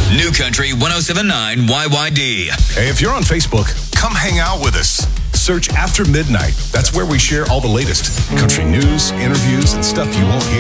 New Country 107.9 YYD. Hey, if you're on Facebook, come hang out with us. Search After Midnight. That's where we share all the latest country news, interviews, and stuff you won't hear